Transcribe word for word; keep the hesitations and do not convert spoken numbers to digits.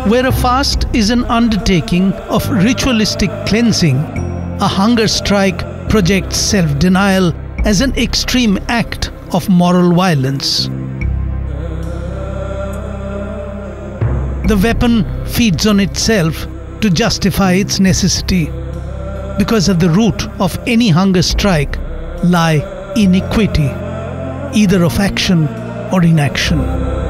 Where a fast is an undertaking of ritualistic cleansing, a hunger strike projects self-denial as an extreme act of moral violence. The weapon feeds on itself to justify its necessity, because at the root of any hunger strike lie iniquity, either of action or inaction.